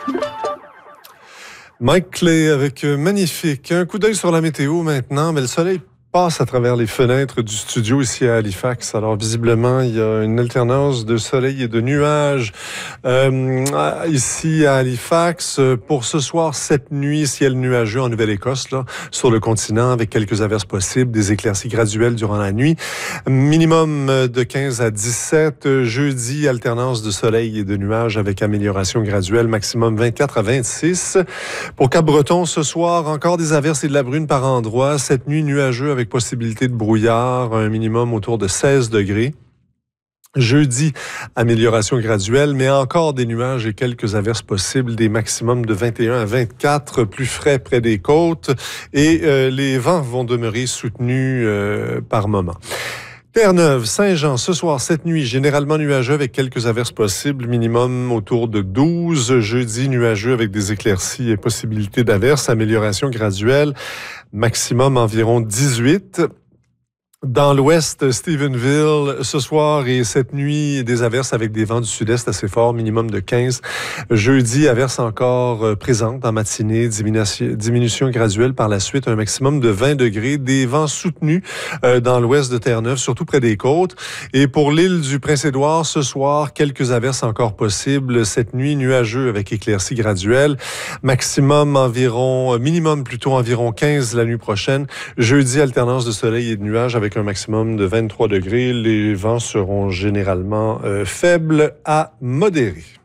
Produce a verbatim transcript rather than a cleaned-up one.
Mike Clay avec Magnifique. Un coup d'œil sur la météo maintenant, mais le soleil passe à travers les fenêtres du studio ici à Halifax. Alors visiblement, il y a une alternance de soleil et de nuages euh, ici à Halifax. Pour ce soir, cette nuit, ciel nuageux en Nouvelle-Écosse, là, sur le continent, avec quelques averses possibles, des éclaircies graduelles durant la nuit. Minimum de quinze à dix-sept. Jeudi, alternance de soleil et de nuages avec amélioration graduelle, maximum vingt-quatre à vingt-six. Pour Cap-Breton, ce soir, encore des averses et de la bruine par endroits. Cette nuit, nuageux avec possibilité de brouillard, un minimum autour de seize degrés. Jeudi, amélioration graduelle, mais encore des nuages et quelques averses possibles, des maximums de vingt et un à vingt-quatre, plus frais près des côtes, et euh, les vents vont demeurer soutenus euh, par moments. Terre-Neuve, Saint-Jean, ce soir, cette nuit, généralement nuageux avec quelques averses possibles, minimum autour de douze. Jeudi, nuageux avec des éclaircies et possibilité d'averses, amélioration graduelle, maximum environ dix-huit. Dans l'ouest, Stephenville, ce soir et cette nuit, des averses avec des vents du sud-est assez forts, minimum de quinze. Jeudi, averses encore euh, présentes en matinée, diminution, diminution graduelle par la suite, un maximum de vingt degrés, des vents soutenus euh, dans l'ouest de Terre-Neuve, surtout près des côtes. Et pour l'île du Prince-Édouard, ce soir, quelques averses encore possibles. Cette nuit, nuageux avec éclaircies graduelles, maximum environ, minimum plutôt environ quinze la nuit prochaine. Jeudi, alternance de soleil et de nuages avec un maximum de vingt-trois degrés. Les vents seront généralement euh, faibles à modérés.